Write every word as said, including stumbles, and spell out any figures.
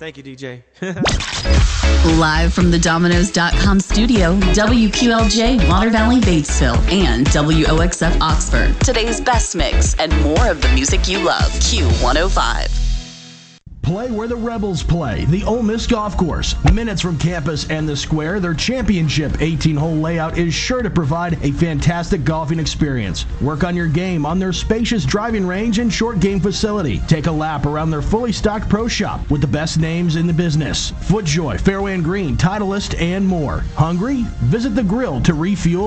Thank you, D J. Live from the Domino's dot com studio, W Q L J Water Valley Batesville and W O X F Oxford. Today's best mix and more of the music you love. Q one oh five. Play where the Rebels play, the Ole Miss Golf Course. Minutes from campus and the square, their championship eighteen-hole layout is sure to provide a fantastic golfing experience. Work on your game on their spacious driving range and short game facility. Take a lap around their fully stocked pro shop with the best names in the business. FootJoy, Fairway and Green, Titleist, and more. Hungry? Visit the grill to refuel